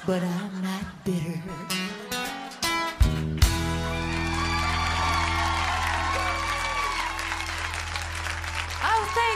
but I'm not bitter. Oh, thank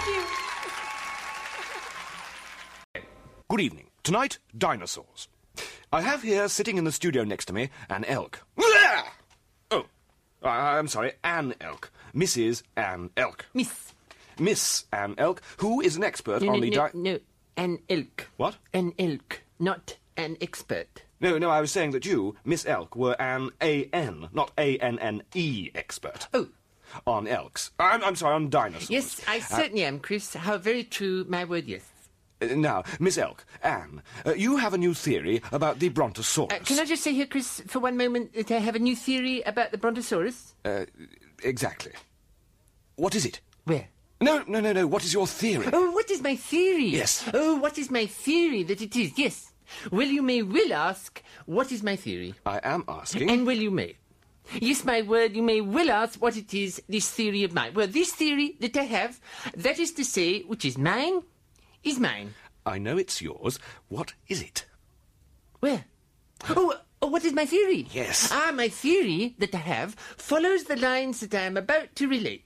you. Good evening. Tonight, dinosaurs. I have here, sitting in the studio next to me, an elk. Oh, I'm sorry, Anne Elk. Mrs. Anne Elk. Miss Anne Elk, who is an expert on the... No, an elk. What? An elk, not an expert. No, I was saying that you, Miss Elk, were an A-N, not A-N-N-E expert. Oh. On elks. I'm sorry, on dinosaurs. Yes, I certainly am, Chris. How very true, my word, yes. Now, Miss Elk, Anne, you have a new theory about the Brontosaurus. Can I just say here, Chris, for one moment, that I have a new theory about the Brontosaurus? Exactly. What is it? Where? No. What is your theory? Oh, what is my theory? Yes. Oh, what is my theory that it is? Yes. Well, you may will ask, what is my theory? I am asking. And will you may? Yes, my word, you may will ask what it is, this theory of mine. Well, this theory that I have, that is to say, which is mine, is mine. I know it's yours. What is it? Where? Oh, what is my theory? Yes. My theory that I have follows the lines that I am about to relate.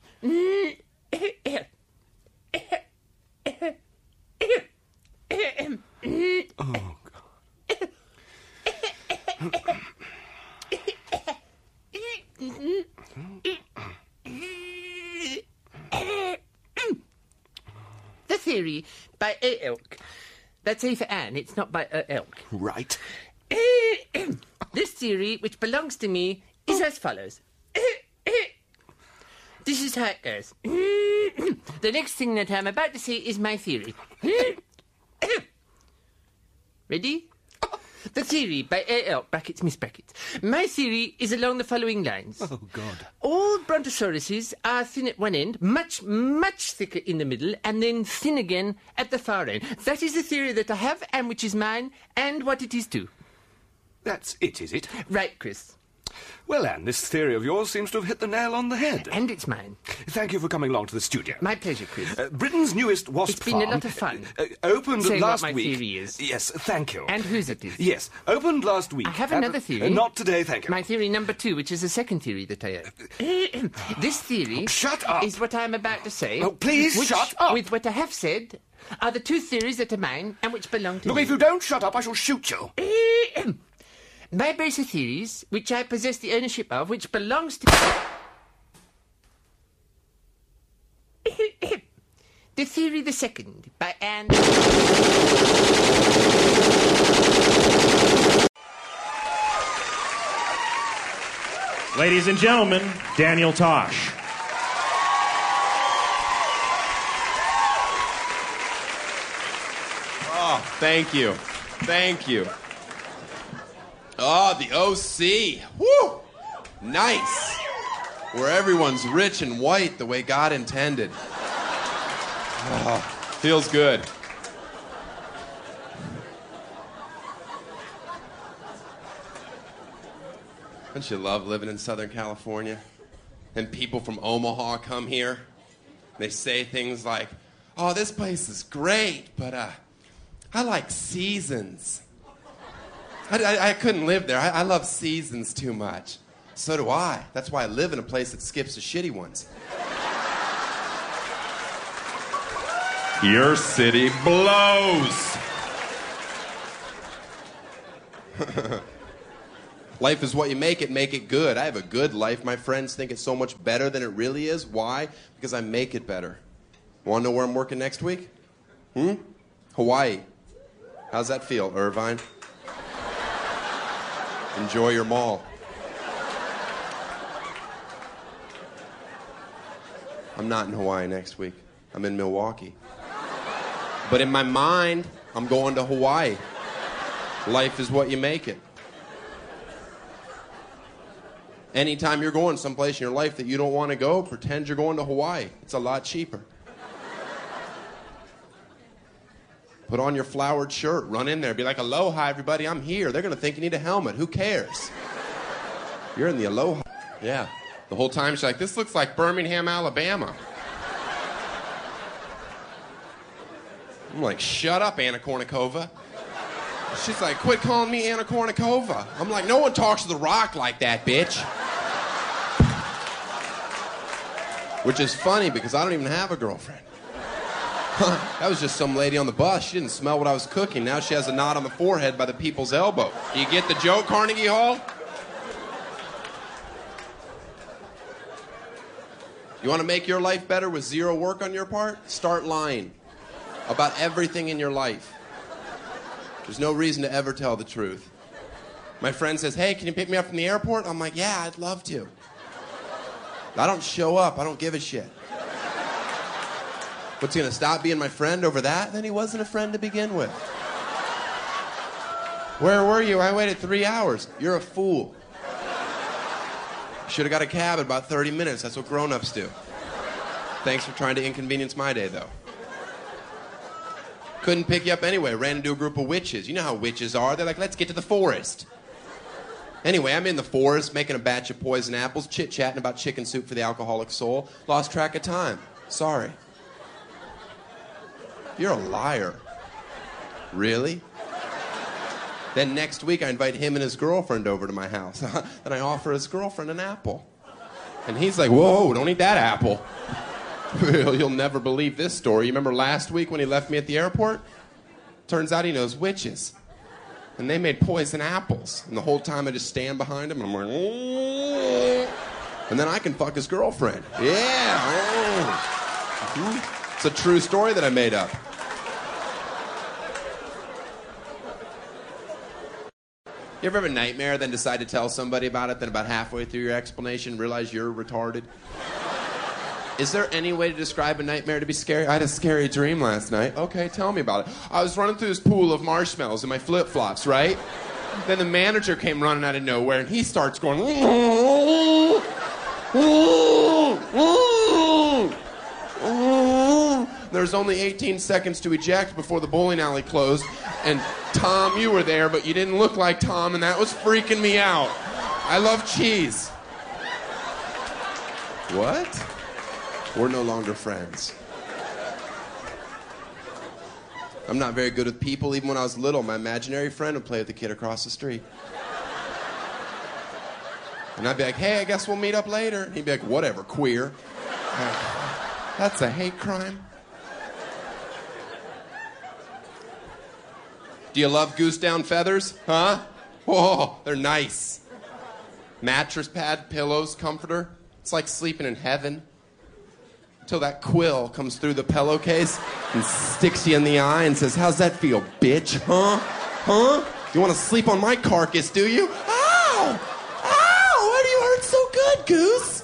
Oh, God. The theory by A. Elk. That's A for Anne, it's not by A. Elk. Right. This theory, which belongs to me, is as follows. This is how it goes. The next thing that I'm about to say is my theory. Ready? The theory by A.L. brackets, Miss Brackets. My theory is along the following lines. Oh, God. All brontosauruses are thin at one end, much, much thicker in the middle, and then thin again at the far end. That is the theory that I have, and which is mine, and what it is too. That's it, is it? Right, Chris. Well, Anne, this theory of yours seems to have hit the nail on the head. And it's mine. Thank you for coming along to the studio. My pleasure, Chris. Britain's newest wasp It's been farm... a lot of fun. Opened Say last what my week... theory is. Yes, thank you. And whose it is. Yes, opened last week. I have another theory. Not today, thank you. My theory number 2, which is the second theory that I have. This theory... Shut up! ...is what I'm about to say. Oh, please, which, shut up! With what I have said, are the two theories that are mine and which belong to Look, me. if you don't shut up, I shall shoot you. My base of theories, which I possess the ownership of, which belongs to... The theory the second, by Anne... Ladies and gentlemen, Daniel Tosh. Oh, thank you. Thank you. Oh, the OC. Woo! Nice. Where everyone's rich and white the way God intended. Oh, feels good. Don't you love living in Southern California? And people from Omaha come here. They say things like, oh, this place is great, but I like seasons. I couldn't live there. I love seasons too much. So do I. That's why I live in a place that skips the shitty ones. Your city blows. Life is what you make it good. I have a good life. My friends think it's so much better than it really is. Why? Because I make it better. Want to know where I'm working next week? Hawaii. How's that feel, Irvine? Enjoy your mall. I'm not in Hawaii next week. I'm in Milwaukee. But in my mind, I'm going to Hawaii. Life is what you make it. Anytime you're going someplace in your life that you don't want to go, pretend you're going to Hawaii. It's a lot cheaper. Put on your flowered shirt, run in there, be like, aloha, everybody, I'm here. They're going to think you need a helmet. Who cares? You're in the aloha. Yeah. The whole time she's like, this looks like Birmingham, Alabama. I'm like, shut up, Anna Kournikova. She's like, quit calling me Anna Kournikova. I'm like, no one talks to The Rock like that, bitch. Which is funny because I don't even have a girlfriend. That was just some lady on the bus. She didn't smell what I was cooking. Now she has a knot on the forehead by the people's elbow. Do you get the joke, Carnegie Hall? You want to make your life better with zero work on your part? Start lying about everything in your life. There's no reason to ever tell the truth. My friend says, hey, can you pick me up from the airport? I'm like, yeah, I'd love to. I don't show up. I don't give a shit. What's he gonna stop being my friend over that? Then he wasn't a friend to begin with. Where were you? I waited 3 hours. You're a fool. Should have got a cab in about 30 minutes. That's what grown-ups do. Thanks for trying to inconvenience my day, though. Couldn't pick you up anyway. Ran into a group of witches. You know how witches are. They're like, let's get to the forest. Anyway, I'm in the forest making a batch of poison apples, chit-chatting about chicken soup for the alcoholic soul. Lost track of time. Sorry. You're a liar. Really? Then next week I invite him and his girlfriend over to my house. And I offer his girlfriend an apple. And he's like, whoa, don't eat that apple. You'll never believe this story. You remember last week when he left me at the airport? Turns out he knows witches. And they made poison apples. And the whole time I just stand behind him and I'm like, oh. And then I can fuck his girlfriend. Yeah. Oh. It's a true story that I made up. You ever have a nightmare, then decide to tell somebody about it, then about halfway through your explanation realize you're retarded? Is there any way to describe a nightmare to be scary? I had a scary dream last night. Okay, tell me about it. I was running through this pool of marshmallows in my flip-flops, right? Then the manager came running out of nowhere, and he starts going... There's only 18 seconds to eject before the bowling alley closed. And Tom, you were there, but you didn't look like Tom, and that was freaking me out. I love cheese. What? We're no longer friends. I'm not very good with people. Even when I was little, my imaginary friend would play with the kid across the street. And I'd be like, hey, I guess we'll meet up later. And he'd be like, whatever, queer. That's a hate crime. Do you love goose down feathers? Huh? Whoa, they're nice. Mattress pad, pillows, comforter. It's like sleeping in heaven. Until that quill comes through the pillowcase and sticks you in the eye and says, how's that feel, bitch? Huh? Huh? You want to sleep on my carcass, do you? Ow! Ow! Why do you hurt so good, goose?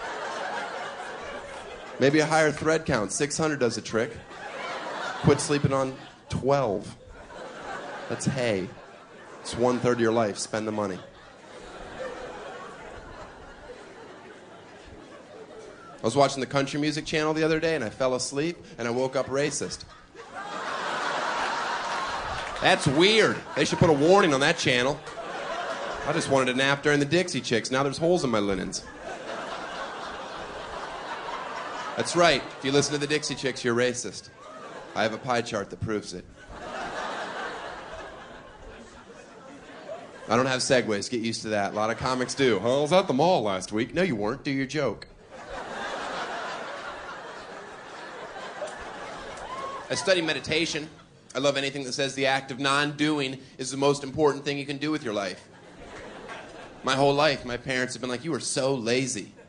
Maybe a higher thread count. 600 does a trick. Quit sleeping on 12. That's hay. It's 1/3 of your life. Spend the money. I was watching the country music channel the other day and I fell asleep and I woke up racist. That's weird. They should put a warning on that channel. I just wanted to nap during the Dixie Chicks. Now there's holes in my linens. That's right. If you listen to the Dixie Chicks, you're racist. I have a pie chart that proves it. I don't have segues. Get used to that. A lot of comics do. Oh, I was at the mall last week. No, you weren't. Do your joke. I study meditation. I love anything that says the act of non-doing is the most important thing you can do with your life. My whole life, my parents have been like, you are so lazy.